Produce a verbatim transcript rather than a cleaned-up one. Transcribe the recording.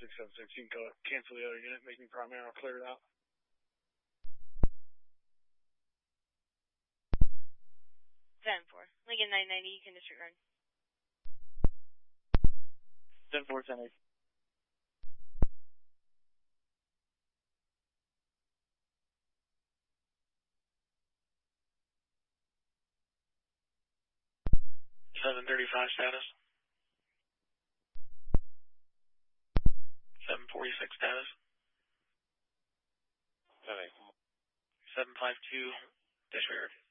six seven six, you can go cancel the other unit, making primary, I'll clear it out. ten four. Lincoln nine ninety, you can disregard. ten four, ten eight. seven thirty-five status. seven forty-six status. ten eight. seven five two, disregard.